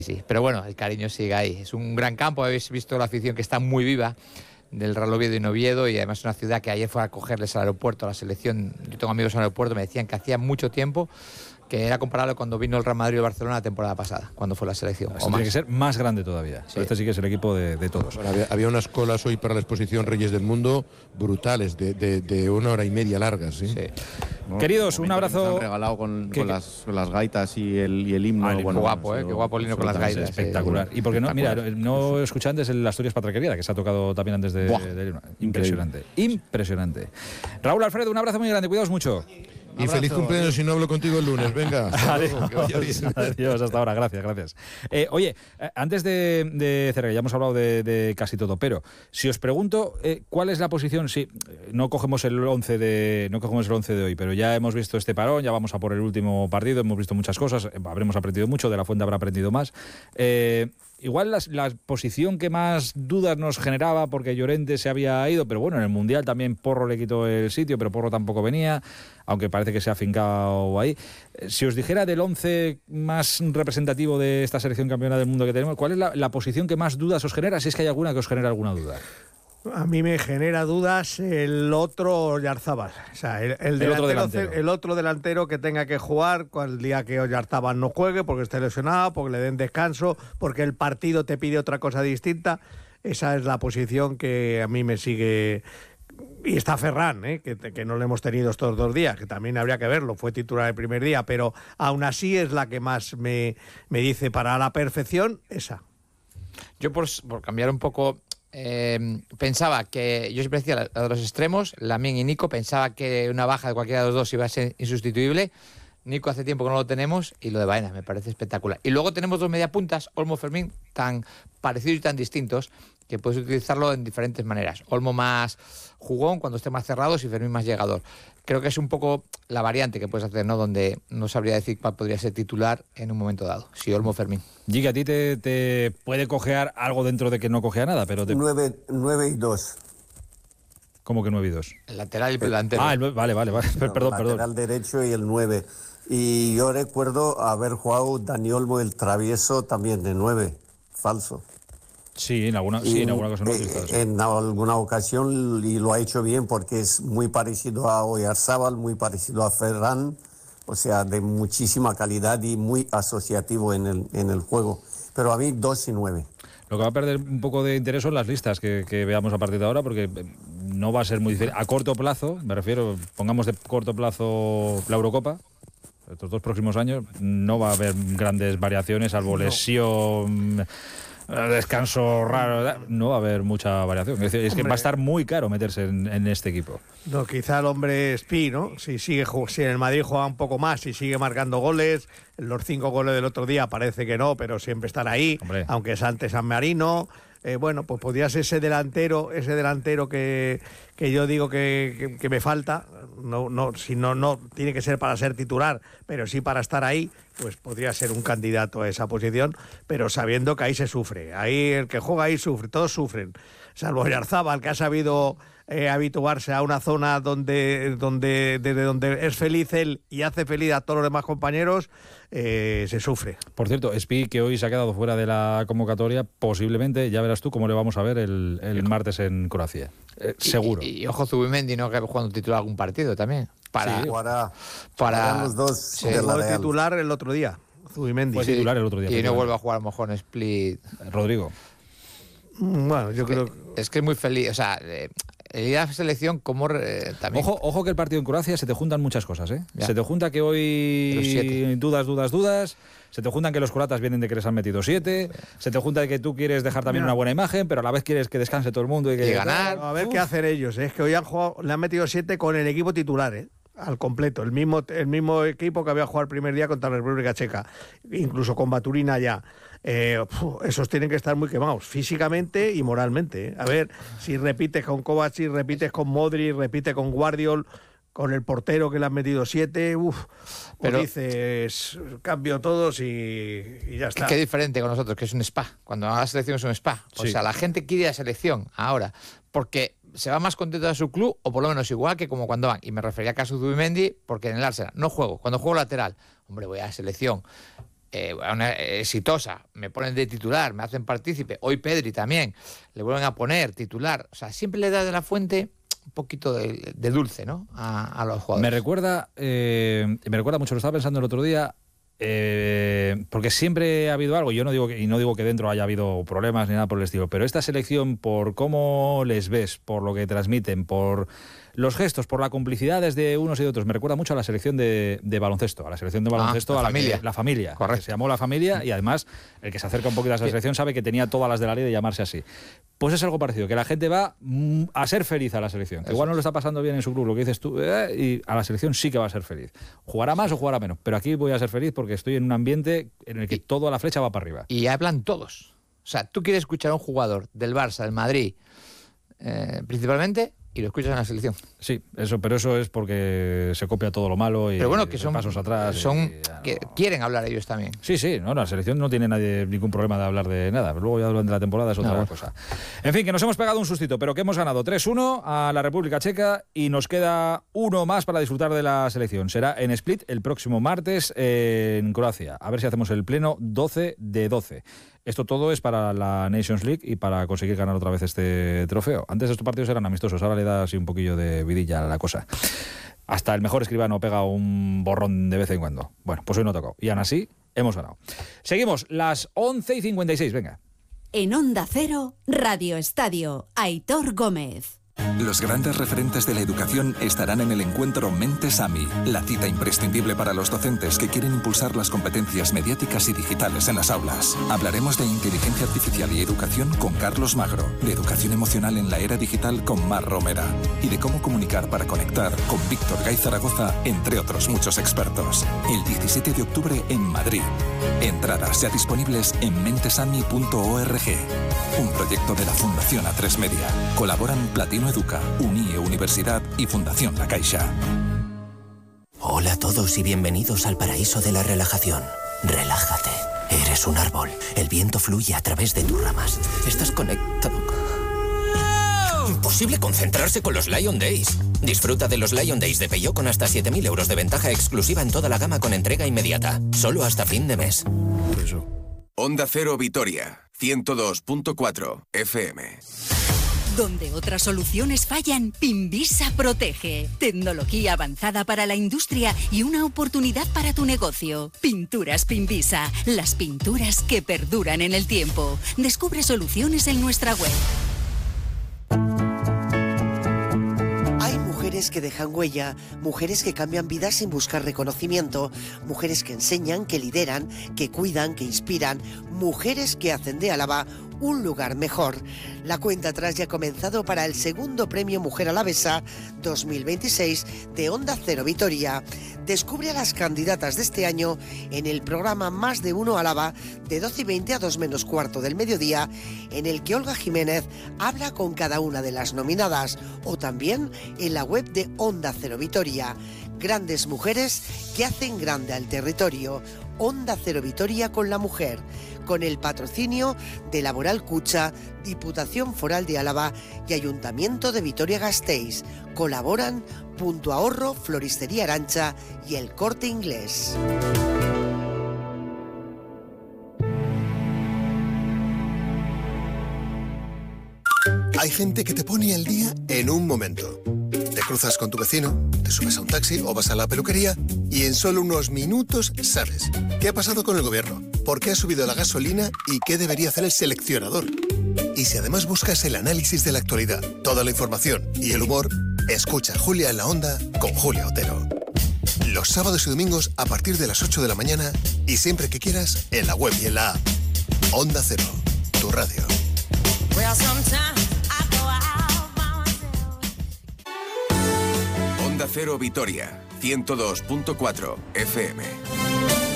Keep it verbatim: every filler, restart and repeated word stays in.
Sí, pero bueno, el cariño sigue ahí. Es un gran campo, habéis visto la afición que está muy viva del Real Oviedo y Noviedo, y además es una ciudad que ayer fue a acogerles al aeropuerto, a la selección. Yo tengo amigos en el aeropuerto, me decían que hacía mucho tiempo, que era comparable cuando vino el Real Madrid o Barcelona la temporada pasada, cuando fue la selección. Esto tiene que ser más grande todavía. Sí. Pero este sí que es el equipo de, de todos. Bueno, había, había unas colas hoy para la exposición Reyes del Mundo brutales, de, de, de una hora y media largas. ¿Sí? Sí. No, Queridos, un abrazo. Nos han regalado con, con, las, con las gaitas y el, y el himno. Ah, bueno, qué guapo, ¿eh? Qué guapo el himno con las gaitas. Espectacular. Sí, y porque no, mira, no escuché antes el Asturias Patraquería, que se ha tocado también antes de. de, de impresionante. Impresionante. Raúl Alfredo, un abrazo muy grande, cuidaos mucho. Y feliz cumpleaños si no hablo contigo el lunes, venga. Adiós, adiós, hasta ahora, gracias, gracias. Eh, oye, antes de, de cerrar, ya hemos hablado de, de casi todo, pero si os pregunto eh, cuál es la posición, sí, no cogemos el once de no cogemos el once de hoy, pero ya hemos visto este parón, ya vamos a por el último partido, hemos visto muchas cosas, habremos aprendido mucho, De la Fuente habrá aprendido más. Eh, Igual la, la posición que más dudas nos generaba, porque Llorente se había ido, pero bueno, en el Mundial también Porro le quitó el sitio, pero Porro tampoco venía, aunque parece que se ha afincado ahí. Si os dijera del once más representativo de esta selección campeona del mundo que tenemos, ¿cuál es la, la posición que más dudas os genera? Si es que hay alguna que os genera alguna duda. A mí me genera dudas el otro Oyarzábal, o sea, el, el, el, otro delantero, el otro delantero que tenga que jugar el día que Oyarzábal no juegue, porque esté lesionado, porque le den descanso, porque el partido te pide otra cosa distinta. Esa es la posición que a mí me sigue. Y está Ferran, ¿eh? que, que no lo hemos tenido estos dos días, que también habría que verlo, fue titular el primer día, pero aún así es la que más me, me dice para la perfección, esa. Yo por, por cambiar un poco... Eh, pensaba que, yo siempre decía a los extremos, Lamine y Nico, pensaba que una baja de cualquiera de los dos iba a ser insustituible. Nico hace tiempo que no lo tenemos, y lo de Baena me parece espectacular. Y luego tenemos dos mediapuntas, Olmo, Fermín, tan parecidos y tan distintos que puedes utilizarlo en diferentes maneras. Olmo más jugón cuando esté más cerrados y Fermín más llegador. Creo que es un poco la variante que puedes hacer, ¿no? Donde no sabría decir cuál podría ser titular en un momento dado, si Olmo o Fermín. Gigi, a ti te, te puede cojear algo dentro de que no cojea nada, pero te... nueve y dos. ¿Cómo que nueve y dos? El lateral y el delantero. Ah, el, vale, vale, vale. No, perdón, el perdón. lateral derecho y el nueve. Y yo recuerdo haber jugado Dani Olmo, el travieso, también de nueve, falso. Sí, en alguna, sí, en alguna ocasión lo eh, En alguna ocasión, y lo ha hecho bien, porque es muy parecido a Oyarzábal, muy parecido a Ferran, o sea, de muchísima calidad y muy asociativo en el, en el juego. Pero a mí, dos y nueve. Lo que va a perder un poco de interés son las listas que, que veamos a partir de ahora, porque no va a ser muy difícil. A corto plazo, me refiero, pongamos de corto plazo la Eurocopa, estos dos próximos años, no va a haber grandes variaciones, salvo no. lesión, descanso raro, no va a haber mucha variación. Es decir, es que va a estar muy caro meterse en, en este equipo. No, quizá el hombre Spi, ¿no? Si sigue, si en el Madrid juega un poco más, si sigue marcando goles, los cinco goles del otro día parece que no, pero siempre están ahí, hombre. Aunque es ante San Marino. Eh, bueno, pues podría ser ese delantero, ese delantero que, que yo digo que, que, que me falta. No, no, si no, no tiene que ser para ser titular, pero sí para estar ahí, pues podría ser un candidato a esa posición, pero sabiendo que ahí se sufre. Ahí el que juega ahí sufre, todos sufren. Salvo Oyarzábal, que ha sabido eh, habituarse a una zona donde, donde, desde donde es feliz él y hace feliz a todos los demás compañeros, eh, se sufre. Por cierto, Spi, que hoy se ha quedado fuera de la convocatoria, posiblemente, ya verás tú cómo le vamos a ver el, el martes en Croacia. Eh, y, seguro. Y, y ojo, Zubimendi, ¿no? Que jugando titular algún partido también. Para, sí, para, para, para los dos. Sí, fue titular el otro día, Zubimendi. Fue titular el otro día. Y no vuelve a jugar a lo mejor en Split. Rodrigo. Bueno, yo es creo que, es que es muy feliz, o sea, eh, el ir a la selección como eh, también. Ojo, ojo que el partido en Croacia se te juntan muchas cosas, ¿eh? Ya. Se te junta que hoy dudas, dudas, dudas. Se te juntan que los croatas vienen de que les han metido siete. Sí. Se te junta de que tú quieres dejar también Mira. una buena imagen, pero a la vez quieres que descanse todo el mundo y que y ganar. A ver Uf. qué hacen ellos. ¿eh? Es que hoy han jugado, le han metido siete con el equipo titular, ¿eh? Al completo, el mismo, el mismo equipo que había jugado el primer día contra la República Checa, incluso con Baturina ya. Eh, puf, esos tienen que estar muy quemados, físicamente y moralmente. ¿eh? A ver, si repites con Kovacic, repites con Modric, repites con Guardiol, con el portero que le han metido siete, uff, pero dices, cambio todos y, y ya está. Qué diferente con nosotros, que es un spa. Cuando va a la selección es un spa. O sí. sea, la gente quiere ir a la selección ahora, porque se va más contento de su club, o por lo menos igual que como cuando van. Y me refería a caso de Zubimendi, porque en el Arsenal no juego. Cuando juego lateral, hombre, voy a la selección. eh, una exitosa, me ponen de titular, me hacen partícipe, hoy Pedri también, le vuelven a poner titular, o sea, siempre le da de la Fuente un poquito de, de dulce, ¿no? A, a los jugadores. Me recuerda, eh, me recuerda mucho, lo estaba pensando el otro día, eh, porque siempre ha habido algo, yo no digo que, y no digo que dentro haya habido problemas ni nada por el estilo, pero esta selección, por cómo les ves, por lo que transmiten, por los gestos, por la complicidad de unos y de otros, me recuerda mucho a la selección de, de baloncesto, a la selección de baloncesto, ah, la a la familia. Que, la familia, correcto. Que se llamó La Familia, y además el que se acerca un poquito a esa selección sabe que tenía todas las de la ley de llamarse así. Pues es algo parecido, que la gente va mm, a ser feliz a la selección, que Eso igual no es. lo está pasando bien en su club, lo que dices tú, eh, y a la selección sí que va a ser feliz. Jugará más o jugará menos, pero aquí voy a ser feliz porque estoy en un ambiente en el que y, todo a la flecha va para arriba. Y hablan todos. O sea, tú quieres escuchar a un jugador del Barça, del Madrid, eh, principalmente, y lo escuchas en la selección. Sí, eso, pero eso es porque se copia todo lo malo y pero bueno, que son pasos atrás. son y, ya, que no. quieren hablar ellos también. Sí, sí, no, la selección no tiene nadie ningún problema de hablar de nada. Luego ya durante la temporada es otra no, bueno. cosa. En fin, que nos hemos pegado un sustito, pero que hemos ganado tres uno a la República Checa y nos queda uno más para disfrutar de la selección. Será en Split el próximo martes en Croacia. A ver si hacemos el pleno doce de doce. Esto todo es para la Nations League y para conseguir ganar otra vez este trofeo. Antes estos partidos eran amistosos, ahora le da así un poquillo de vidilla a la cosa. Hasta el mejor escribano pega un borrón de vez en cuando. Bueno, pues hoy no tocó. Y aún así, hemos ganado. Seguimos, las once y cincuenta y seis, venga. En Onda Cero, Radio Estadio, Aitor Gómez. Los grandes referentes de la educación estarán en el encuentro Mentes AMI, la cita imprescindible para los docentes que quieren impulsar las competencias mediáticas y digitales en las aulas. Hablaremos de inteligencia artificial y educación con Carlos Magro, de educación emocional en la era digital con Mar Romera y de cómo comunicar para conectar con Víctor Gay Zaragoza, entre otros muchos expertos. El diecisiete de octubre en Madrid. Entradas ya disponibles en mentesami punto org. Un proyecto de la Fundación A tres Media. Colaboran Platino Educa, Unie Universidad y Fundación La Caixa. Hola a todos y bienvenidos al paraíso de la relajación. Relájate. Eres un árbol. El viento fluye a través de tus ramas. Estás conectado. Imposible concentrarse con los Lion Days. Disfruta de los Lion Days de Peugeot con hasta siete mil euros de ventaja exclusiva en toda la gama con entrega inmediata. Solo hasta fin de mes. Eso. Onda Cero Vitoria, ciento dos punto cuatro F M. Donde otras soluciones fallan, Pinvisa protege. Tecnología avanzada para la industria y una oportunidad para tu negocio. Pinturas Pinvisa, las pinturas que perduran en el tiempo. Descubre soluciones en nuestra web. Hay mujeres que dejan huella, mujeres que cambian vidas sin buscar reconocimiento, mujeres que enseñan, que lideran, que cuidan, que inspiran, mujeres que hacen de Álava un lugar mejor. La cuenta atrás ya ha comenzado para el segundo premio Mujer Alavesa dos mil veintiséis de Onda Cero Vitoria. Descubre a las candidatas de este año en el programa Más de Uno Álava de doce y veinte a dos menos cuarto del mediodía, en el que Olga Jiménez habla con cada una de las nominadas, o también en la web de Onda Cero Vitoria. Grandes mujeres que hacen grande al territorio. Onda Cero Vitoria con la mujer, con el patrocinio de Laboral Cucha, Diputación Foral de Álava y Ayuntamiento de Vitoria-Gasteiz. Colaboran Punto Ahorro, Floristería Arancha y El Corte Inglés. Hay gente que te pone al día en un momento. Te cruzas con tu vecino, te subes a un taxi o vas a la peluquería y en solo unos minutos sabes qué ha pasado con el gobierno, por qué ha subido la gasolina y qué debería hacer el seleccionador. Y si además buscas el análisis de la actualidad, toda la información y el humor, escucha Julia en la Onda con Julia Otero. Los sábados y domingos a partir de las ocho de la mañana y siempre que quieras en la web y en la app. Onda Cero, tu radio. Onda Cero Vitoria, ciento dos punto cuatro F M.